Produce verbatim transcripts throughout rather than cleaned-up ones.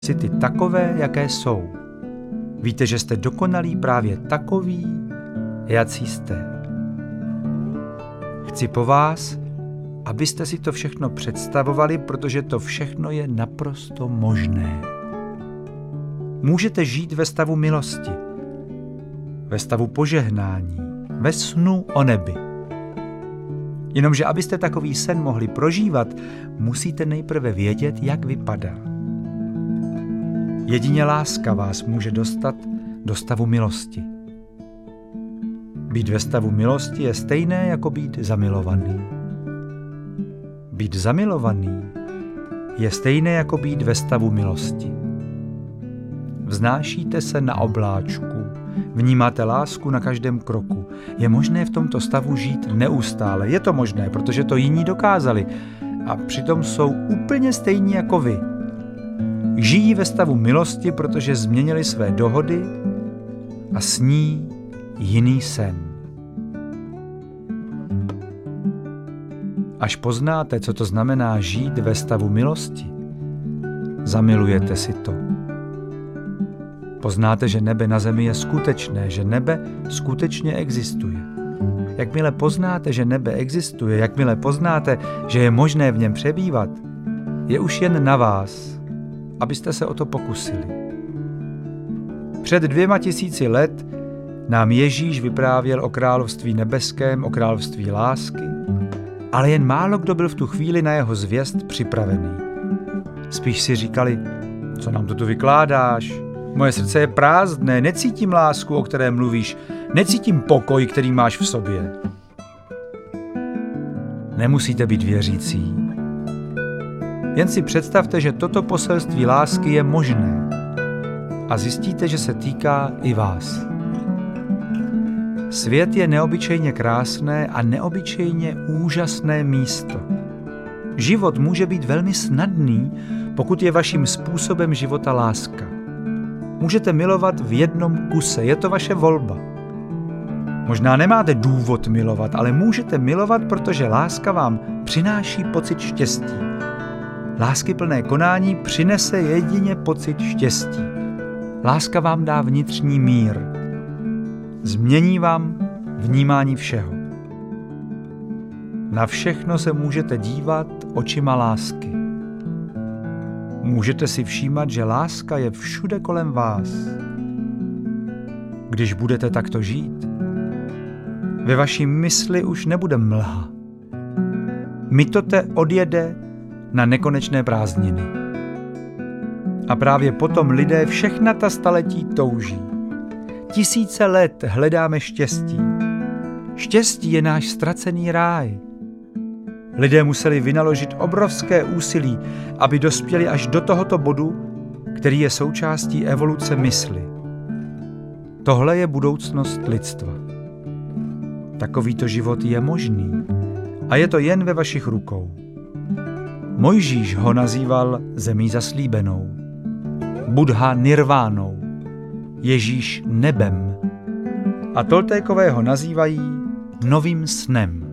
si ty takové, jaké jsou. Víte, že jste dokonalí právě takoví, jací jste. Chci po vás, abyste si to všechno představovali, protože to všechno je naprosto možné. Můžete žít ve stavu milosti, ve stavu požehnání, ve snu o nebi. Jenomže abyste takový sen mohli prožívat, musíte nejprve vědět, jak vypadá. Jedině láska vás může dostat do stavu milosti. Být ve stavu milosti je stejné, jako být zamilovaný. Být zamilovaný je stejné, jako být ve stavu milosti. Vznášíte se na obláčku, vnímáte lásku na každém kroku. Je možné v tomto stavu žít neustále. Je to možné, protože to jiní dokázali. A přitom jsou úplně stejní jako vy. Žijí ve stavu milosti, protože změnili své dohody a sní jiný sen. Až poznáte, co to znamená žít ve stavu milosti, zamilujete si to. Poznáte, že nebe na zemi je skutečné, že nebe skutečně existuje. Jakmile poznáte, že nebe existuje, jakmile poznáte, že je možné v něm přebývat, je už jen na vás, abyste se o to pokusili. Před dvěma tisíci let nám Ježíš vyprávěl o království nebeském, o království lásky, ale jen málo kdo byl v tu chvíli na jeho zvěst připravený. Spíš si říkali, co nám to tu vykládáš? Moje srdce je prázdné, necítím lásku, o které mluvíš, necítím pokoj, který máš v sobě. Nemusíte být věřící. Jen si představte, že toto poselství lásky je možné a zjistíte, že se týká i vás. Svět je neobyčejně krásné a neobyčejně úžasné místo. Život může být velmi snadný, pokud je vaším způsobem života láska. Můžete milovat v jednom kuse, je to vaše volba. Možná nemáte důvod milovat, ale můžete milovat, protože láska vám přináší pocit štěstí. Láskyplné konání přinese jedině pocit štěstí. Láska vám dá vnitřní mír. Změní vám vnímání všeho. Na všechno se můžete dívat očima lásky. Můžete si všímat, že láska je všude kolem vás. Když budete takto žít, ve vaší mysli už nebude mlha. Mitote odjede na nekonečné prázdniny. A právě potom lidé všechna ta staletí touží. Tisíce let hledáme štěstí. Štěstí je náš ztracený ráj. Lidé museli vynaložit obrovské úsilí, aby dospěli až do tohoto bodu, který je součástí evoluce mysli. Tohle je budoucnost lidstva. Takovýto život je možný a je to jen ve vašich rukou. Mojžíš ho nazýval zemí zaslíbenou, Buddha nirvánou, Ježíš nebem a Toltékové ho nazývají novým snem.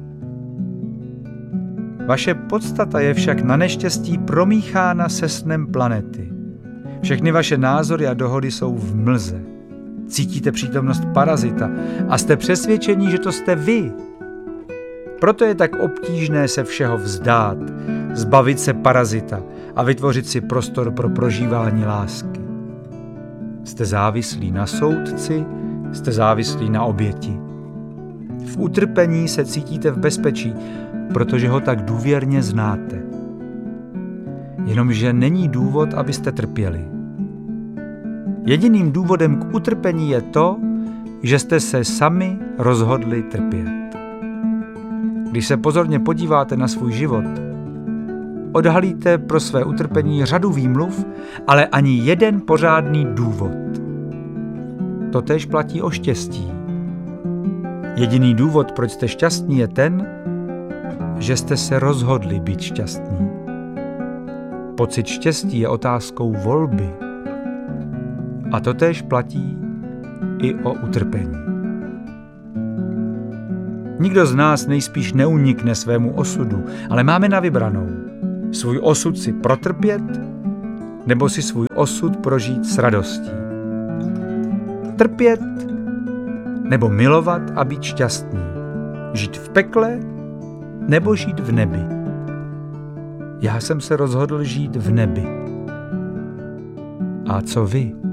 Vaše podstata je však na neštěstí promíchána se snem planety. Všechny vaše názory a dohody jsou v mlze. Cítíte přítomnost parazita a jste přesvědčení, že to jste vy. Proto je tak obtížné se všeho vzdát, zbavit se parazita a vytvořit si prostor pro prožívání lásky. Jste závislí na soudci, jste závislí na oběti. V utrpení se cítíte v bezpečí, protože ho tak důvěrně znáte. Jenomže není důvod, abyste trpěli. Jediným důvodem k utrpení je to, že jste se sami rozhodli trpět. Když se pozorně podíváte na svůj život, odhalíte pro své utrpení řadu výmluv, ale ani jeden pořádný důvod. Totéž platí o štěstí. Jediný důvod, proč jste šťastní, je ten, že jste se rozhodli být šťastní. Pocit štěstí je otázkou volby. A totéž platí i o utrpení. Nikdo z nás nejspíš neunikne svému osudu, ale máme na vybranou. Svůj osud si protrpět nebo si svůj osud prožít s radostí. Trpět nebo milovat a být šťastný. Žít v pekle nebo žít v nebi. Já jsem se rozhodl žít v nebi. A co vy?